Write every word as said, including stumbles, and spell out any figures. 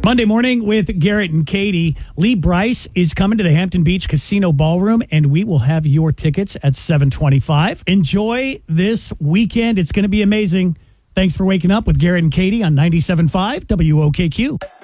Monday morning with Garrett and Katie. Lee Brice is coming to the Hampton Beach Casino Ballroom, and we will have your tickets at seven twenty-five. Enjoy this weekend. It's going to be amazing. Thanks for waking up with Garrett and Katie on ninety-seven point five W O K Q.